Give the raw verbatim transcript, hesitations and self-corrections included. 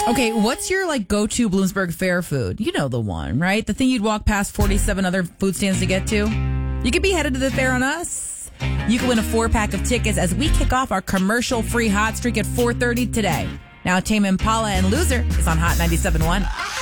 Okay, what's your like go-to Bloomsburg Fair food? You know the one, right? The thing you'd walk past forty-seven other food stands to get to? You could be headed to the fair on us. You can win a four-pack of tickets as we kick off our commercial-free hot streak at four thirty today. Now, Tame Impala and Loser is on Hot ninety-seven point one.